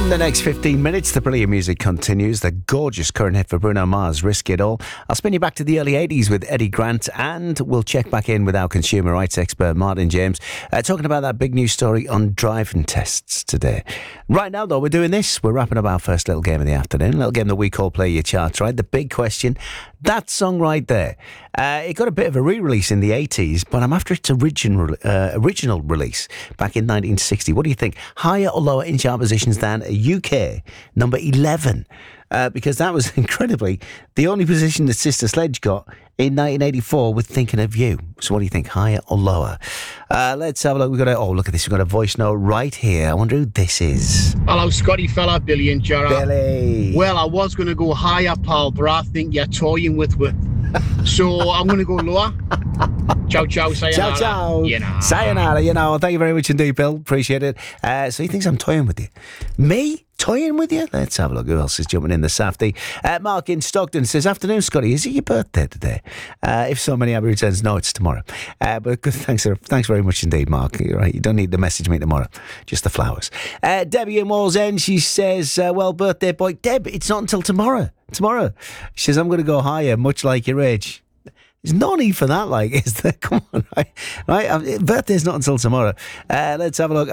the next 15 minutes, the brilliant music continues. The gorgeous current hit for Bruno Mars, Risk It All. I'll spin you back to the early 80s with Eddie Grant, and we'll check back in with our consumer rights expert, Martin James, talking about that big news story on driving tests today. Right now, though, we're doing this. We're wrapping up our first little game of the afternoon, a little game that we call Play Your Charts, right? The big question, that song right there. It got a bit of a re-release in the 80s, but I'm after its original release back in 1960. What do you think? Higher or lower in chart positions than UK number 11? Because that was incredibly the only position that Sister Sledge got in 1984 with Thinking of You. So what do you think, higher or lower? Let's have a look. Look at this. We've got a voice note right here. I wonder who this is. Hello, Scotty fella, Billy and Gerard. Billy. Well, I was going to go higher, pal, but I think you're toying with it. So I'm going to go lower. Ciao, ciao, sayonara. Ciao, ciao. You know. Sayonara, thank you very much indeed, Bill. Appreciate it. So he thinks I'm toying with you. Me? Toying with you? Let's have a look. Who else is jumping in the safety? Mark in Stockton says, afternoon, Scotty. Is it your birthday today? If so, many happy returns. No, it's tomorrow. But good, thanks very much indeed, Mark. You're right. You don't need to message me tomorrow. Just the flowers. Debbie in Wall's End, she says, well, birthday boy. Deb, it's not until tomorrow. She says, I'm going to go higher, much like your age. There's no need for that, is there? Come on, right? Birthday's not until tomorrow. Let's have a look.